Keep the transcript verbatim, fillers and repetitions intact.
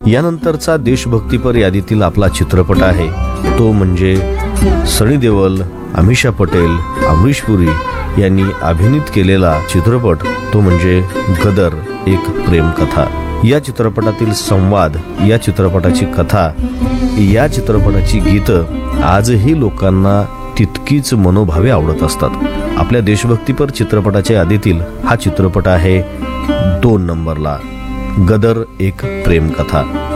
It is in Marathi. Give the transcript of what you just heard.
यानंतरचा देशभक्तीपर यादीतील आपला चित्रपट आहे तो म्हणजे सनी देओल, अमिषा पटेल, अमरीश पुरी यांनी अभिनीत केलेला चित्रपट तो म्हणजे गदर एक प्रेमकथा. या चित्रपटातील संवाद, या चित्रपटाची कथा, या चित्रपटाची गीतं आजही लोकांना तितकीच मनोभावे आवडत असतात. आपल्या देशभक्तीपर चित्रपटाच्या यादीतील हा चित्रपट आहे दोन नंबरला, गदर एक प्रेमकथा.